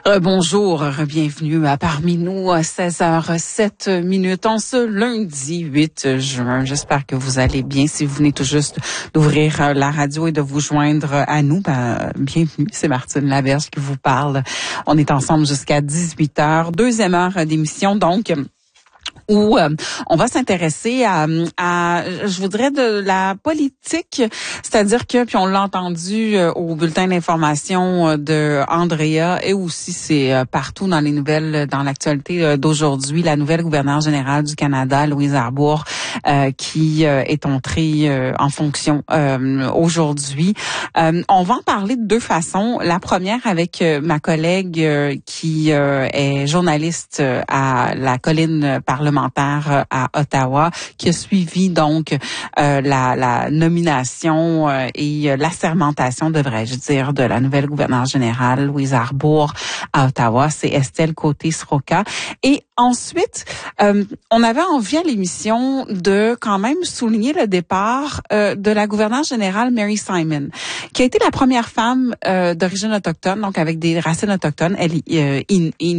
Bonjour, bienvenue à Parmi nous à 16h07 en ce lundi 8 juin. J'espère que vous allez bien. Si vous venez tout juste d'ouvrir la radio et de vous joindre à nous, bienvenue. C'est Martine Laberge qui vous parle. On est ensemble jusqu'à 18h. Deuxième heure d'émission, donc, où on va s'intéresser à je voudrais de la politique, c'est-à-dire que, puis on l'a entendu au bulletin d'information de Andrea, et aussi c'est partout dans les nouvelles, dans l'actualité d'aujourd'hui, la nouvelle gouverneure générale du Canada, Louise Arbour, qui est entrée en fonction aujourd'hui. On va en parler de deux façons. La première avec ma collègue qui est journaliste à la colline parlementaire à Ottawa, qui a suivi donc la nomination et l'assermentation, devrais-je dire, de la nouvelle gouverneure générale Louise Arbour à Ottawa. C'est Estelle Côté-Sroka. Et ensuite, on avait envie à l'émission de quand même souligner le départ de la gouverneure générale Mary Simon, qui a été la première femme d'origine autochtone, donc avec des racines autochtones. Elle est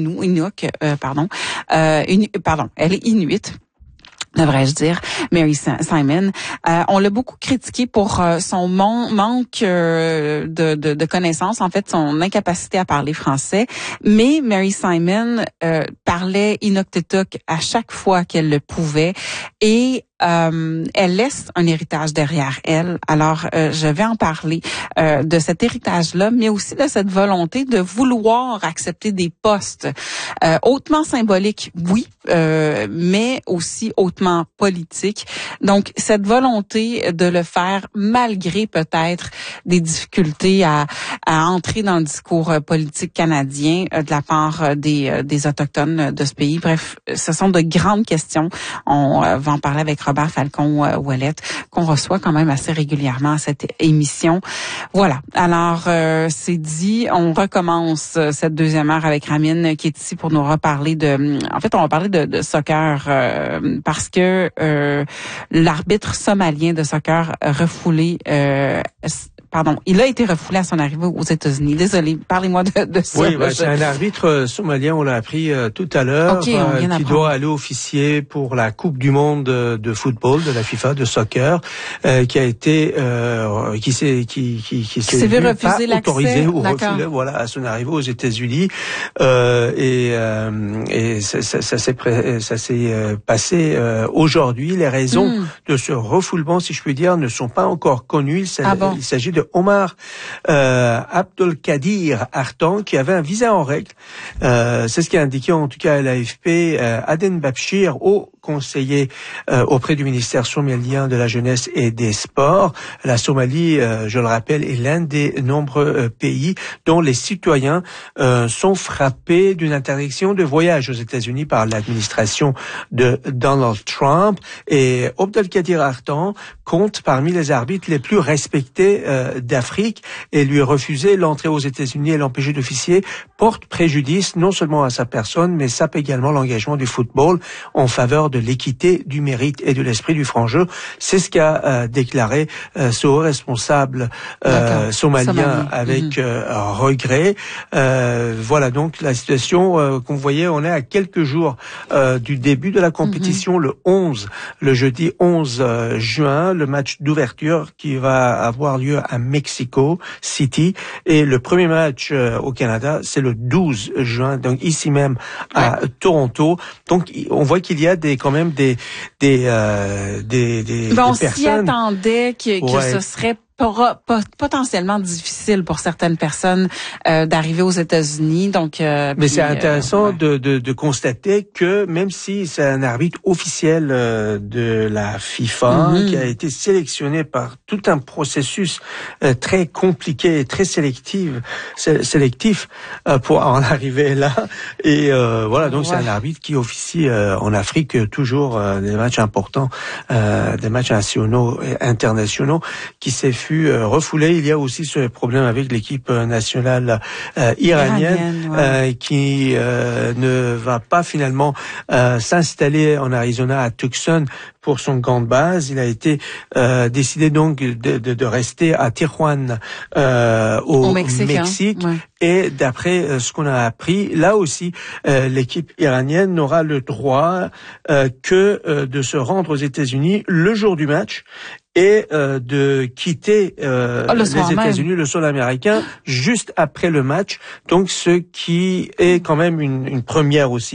elle est inuit, devrais-je dire, Mary Simon. On l'a beaucoup critiqué pour son manque de connaissances, en fait, son incapacité à parler français. Mais Mary Simon parlait Inuktitut à chaque fois qu'elle le pouvait, et elle laisse un héritage derrière elle. Alors, je vais en parler de cet héritage-là, mais aussi de cette volonté de vouloir accepter des postes hautement symboliques, oui, mais aussi hautement politiques. Donc, cette volonté de le faire malgré peut-être des difficultés à entrer dans le discours politique canadien de la part des Autochtones de ce pays. Bref, ce sont de grandes questions. On va en parler avec Robert Falcon-Ouellette, qu'on reçoit quand même assez régulièrement à cette émission. Voilà. Alors, c'est dit. On recommence cette deuxième heure avec Ramine, qui est ici pour nous reparler en fait, on va parler de soccer, parce que l'arbitre somalien de soccer il a été refoulé à son arrivée aux États-Unis. Désolé, parlez-moi de ça. Oui, c'est un arbitre somalien, on l'a appris tout à l'heure, qui doit aller officier pour la Coupe du monde de football de la FIFA de soccer, qui a été qui s'est vu refuser l'accès, autorisé ou refusé, voilà, à son arrivée aux États-Unis, et ça s'est passé aujourd'hui. Les raisons de ce refoulement, si je puis dire, ne sont pas encore connues. Il s'agit de Omar Abdelkadir Artan, qui avait un visa en règle. C'est ce qu'a indiqué en tout cas à l'AFP Aden Babshir, haut conseiller auprès du ministère somalien de la jeunesse et des sports. La Somalie, je le rappelle, est l'un des nombreux pays dont les citoyens sont frappés d'une interdiction de voyage aux États-Unis par l'administration de Donald Trump. Et Abdelkadir Artan compte parmi les arbitres les plus respectés d'Afrique, et lui refuser l'entrée aux États-Unis et l'empêcher d'officier porte préjudice non seulement à sa personne, mais sape également l'engagement du football en faveur de l'équité, du mérite et de l'esprit du franc jeu. C'est ce qu'a déclaré ce haut responsable somalien avec regret. Voilà donc la situation qu'on voyait. On est à quelques jours du début de la compétition, le jeudi 11 juin, le match d'ouverture qui va avoir lieu à Mexico City, et le premier match au Canada, c'est le 12 juin, donc ici même à Toronto. Donc on voit qu'il y a quand même des on s'y attendait que ce serait potentiellement difficile pour certaines personnes d'arriver aux États-Unis. Donc, mais c'est intéressant de constater que même si c'est un arbitre officiel de la FIFA qui a été sélectionné par tout un processus très compliqué et très sélectif pour en arriver là, et voilà, donc c'est un arbitre qui officie en Afrique toujours des matchs importants, des matchs nationaux et internationaux, qui s'est fait fut refoulé. Il y a aussi ce problème avec l'équipe nationale iranienne qui ne va pas finalement s'installer en Arizona à Tucson pour son camp de base. Il a été décidé donc de rester à Tijuana au Mexique. Ouais. Et d'après ce qu'on a appris, là aussi, l'équipe iranienne n'aura le droit que de se rendre aux États-Unis le jour du match et de quitter les États-Unis, le sol américain, juste après le match. Donc, ce qui est quand même une première aussi.